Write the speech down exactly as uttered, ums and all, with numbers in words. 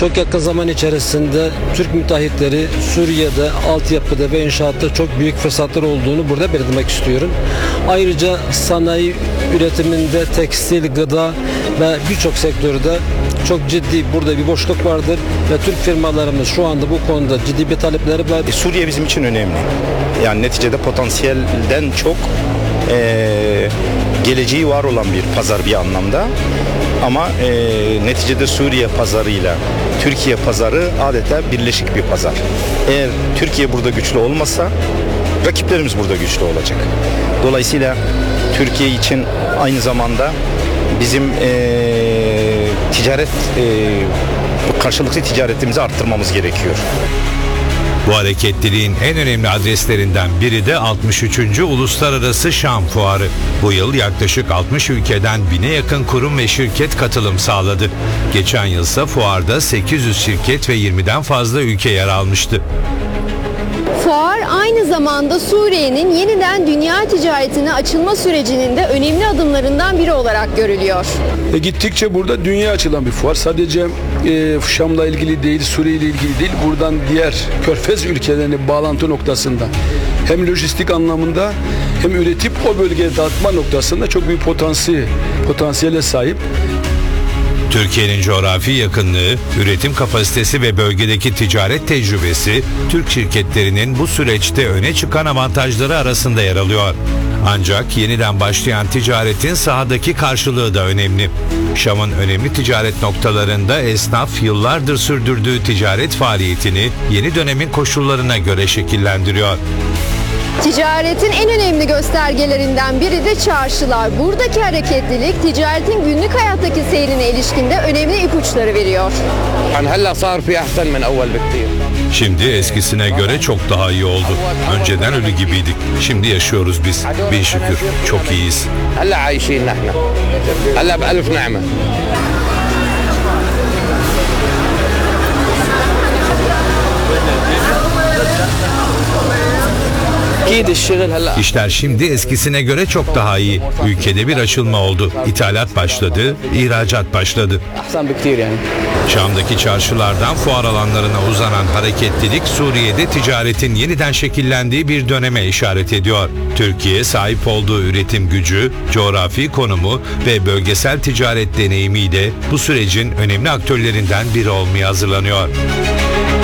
Çok yakın zaman içerisinde Türk müteahhitleri Suriye'de altyapıda ve inşaatta çok büyük fırsatlar olduğunu burada belirtmek istiyorum. Ayrıca sanayi üretiminde tekstil, gıda ve birçok sektörde çok ciddi burada bir boşluk vardır ve Türk firmalarımız şu anda bu konuda ciddi bir talepleri var. E, Suriye bizim için önemli. Yani neticede potansiyelden çok e, geleceği var olan bir pazar bir anlamda. Ama e, neticede Suriye pazarıyla Türkiye pazarı adeta birleşik bir pazar. Eğer Türkiye burada güçlü olmasa rakiplerimiz burada güçlü olacak. Dolayısıyla Türkiye için aynı zamanda bizim e, ticaret e, karşılıklı ticaretimizi arttırmamız gerekiyor. Bu hareketliliğin en önemli adreslerinden biri de altmış üçüncü Uluslararası Şam Fuarı. Bu yıl yaklaşık altmış ülkeden bine yakın kurum ve şirket katılım sağladı. Geçen yılsa fuarda sekiz yüz şirket ve yirmiden fazla ülke yer almıştı. Fuar aynı zamanda Suriye'nin yeniden dünya ticaretine açılma sürecinin de önemli adımlarından biri olarak görülüyor. E, gittikçe burada dünya açılan bir fuar. Sadece e, Şam'la ilgili değil, Suriye ile ilgili değil. Buradan diğer Körfez ülkelerine bağlantı noktasında hem lojistik anlamında hem üretip o bölgeye dağıtma noktasında çok büyük potansiyel, potansiyele sahip. Türkiye'nin coğrafi yakınlığı, üretim kapasitesi ve bölgedeki ticaret tecrübesi Türk şirketlerinin bu süreçte öne çıkan avantajları arasında yer alıyor. Ancak yeniden başlayan ticaretin sahadaki karşılığı da önemli. Şam'ın önemli ticaret noktalarında esnaf yıllardır sürdürdüğü ticaret faaliyetini yeni dönemin koşullarına göre şekillendiriyor. Ticaretin en önemli göstergelerinden biri de çarşılar. Buradaki hareketlilik ticaretin günlük hayattaki seyrine ilişkinde önemli ipuçları veriyor. Şimdi eskisine göre çok daha iyi oldu. Önceden ölü gibiydik. Şimdi yaşıyoruz biz. Bin şükür çok iyiyiz. İşler şimdi eskisine göre çok daha iyi. Ülkede bir açılma oldu. İthalat başladı, ihracat başladı. Şam'daki çarşılardan fuar alanlarına uzanan hareketlilik Suriye'de ticaretin yeniden şekillendiği bir döneme işaret ediyor. Türkiye sahip olduğu üretim gücü, coğrafi konumu ve bölgesel ticaret deneyimiyle bu sürecin önemli aktörlerinden biri olmaya hazırlanıyor.